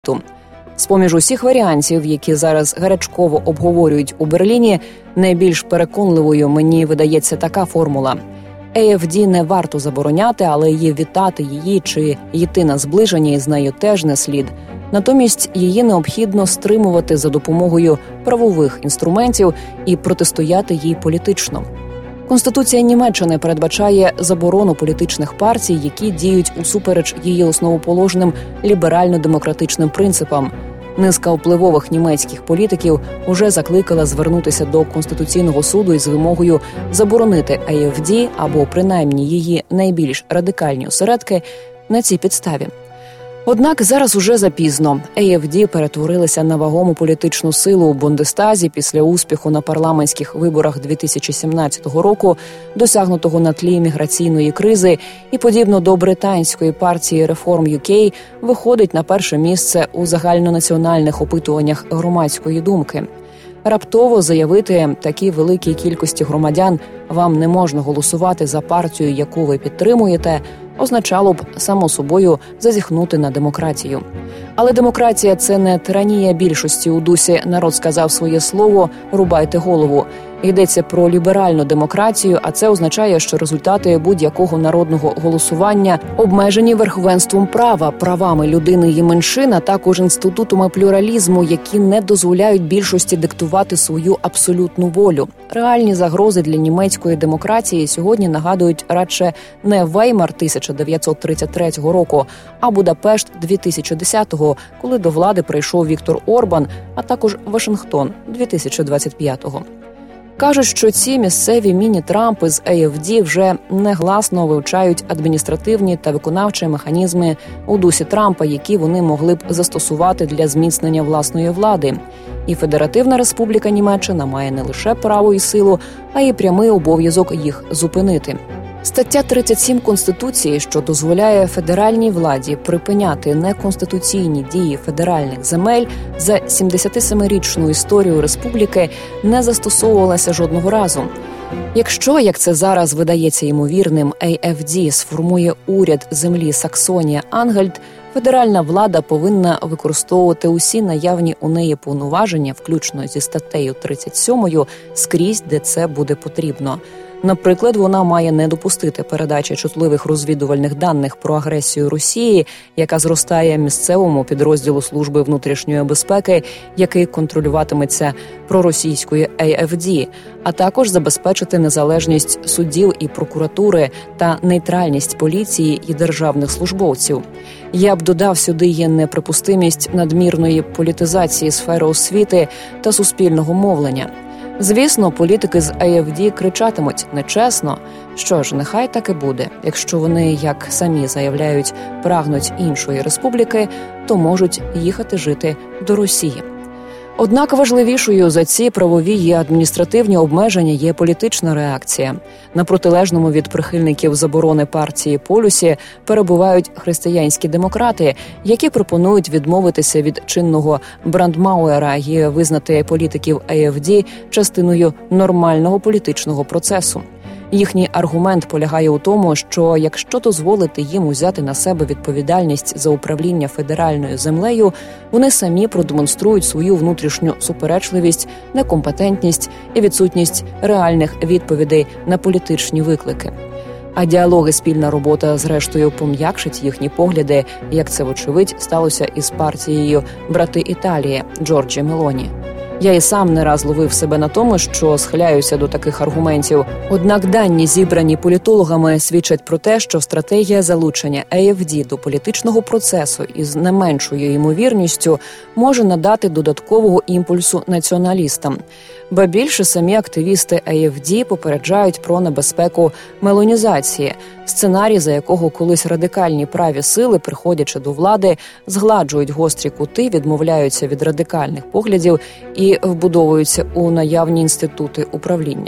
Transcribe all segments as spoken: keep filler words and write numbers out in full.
З-поміж усіх варіантів, які зараз гарячково обговорюють у Берліні, найбільш переконливою мені видається така формула. АФД не варто забороняти, але її вітати її чи йти на зближення із нею теж не слід. Натомість її необхідно стримувати за допомогою правових інструментів і протистояти їй політично. Конституція Німеччини передбачає заборону політичних партій, які діють усупереч її основоположним ліберально-демократичним принципам. Низка впливових німецьких політиків уже закликала звернутися до Конституційного суду із вимогою заборонити АФД або принаймні її найбільш радикальні осередки на цій підставі. Однак зараз уже запізно. АФД перетворилися на вагому політичну силу у Бундестазі після успіху на парламентських виборах дві тисячі сімнадцятого року, досягнутого на тлі міграційної кризи, і, подібно до британської партії Reform ю кей, виходить на перше місце у загальнонаціональних опитуваннях громадської думки. Раптово заявити такій великій кількості громадян «вам не можна голосувати за партію, яку ви підтримуєте», означало б, само собою, зазіхнути на демократію. Але демократія – це не тиранія більшості у дусі «народ сказав своє слово, рубайте голову». Йдеться про ліберальну демократію, а це означає, що результати будь-якого народного голосування обмежені верховенством права, правами людини і меншин, а також інститутами плюралізму, які не дозволяють більшості диктувати свою абсолютну волю. Реальні загрози для німецької демократії сьогодні нагадують радше не Веймар тисяча дев'ятсот тридцять третього року, а Будапешт дві тисячі десятого, коли до влади прийшов Віктор Орбан, а також Вашингтон дві тисячі двадцять п'ятого. Кажуть, що ці місцеві міні-Трампи з АФД вже негласно вивчають адміністративні та виконавчі механізми у дусі Трампа, які вони могли б застосувати для зміцнення власної влади. І Федеративна Республіка Німеччина має не лише право і силу, а й прямий обов'язок їх зупинити. Стаття тридцять сім Конституції, що дозволяє федеральній владі припиняти неконституційні дії федеральних земель, за сімдесятисемирічну історію республіки не застосовувалася жодного разу. Якщо, як це зараз видається ймовірним, АФД сформує уряд землі Саксонія-Ангальт, федеральна влада повинна використовувати усі наявні у неї повноваження, включно зі статтею тридцять сьомою, скрізь, де це буде потрібно. Наприклад, вона має не допустити передачі чутливих розвідувальних даних про агресію Росії, яка зростає місцевому підрозділу Служби внутрішньої безпеки, який контролюватиметься проросійською АФД, а також забезпечити незалежність судів і прокуратури та нейтральність поліції і державних службовців. Я б додав сюди є неприпустимість надмірної політизації сфери освіти та суспільного мовлення. Звісно, політики з АФД кричатимуть «нечесно». Що ж, нехай так і буде. Якщо вони, як самі заявляють, прагнуть іншої республіки, то можуть їхати жити до Росії. Однак важливішою за ці правові і адміністративні обмеження є політична реакція. На протилежному від прихильників заборони партії полюсі перебувають християнські демократи, які пропонують відмовитися від чинного Брандмауера і визнати політиків АФД частиною нормального політичного процесу. Їхній аргумент полягає у тому, що якщо дозволити їм узяти на себе відповідальність за управління федеральною землею, вони самі продемонструють свою внутрішню суперечливість, некомпетентність і відсутність реальних відповідей на політичні виклики. А діалоги, спільна робота, зрештою, пом'якшить їхні погляди, як це, вочевидь, сталося із партією «Брати Італії» Джорджі Мелоні. Я і сам не раз ловив себе на тому, що схиляюся до таких аргументів. Однак дані, зібрані політологами, свідчать про те, що стратегія залучення АФД до політичного процесу із не меншою ймовірністю може надати додаткового імпульсу націоналістам. Ба більше, самі активісти АФД попереджають про небезпеку мелонізації, сценарій, за якого колись радикальні праві сили, приходячи до влади, згладжують гострі кути, відмовляються від радикальних поглядів і вбудовуються у наявні інститути управління.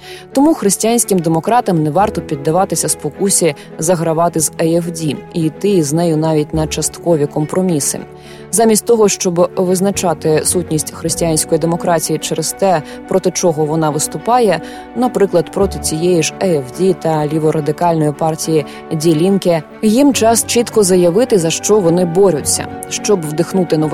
Тому християнським демократам не варто піддаватися спокусі загравати з ей еф ді і йти з нею навіть на часткові компроміси. Замість того, щоб визначати сутність християнської демократії через те, проти чого вона виступає, наприклад, проти цієї ж ей еф ді та ліворадикальної партії Die Linke, їм час чітко заявити, за що вони борються, щоб вдихнути нове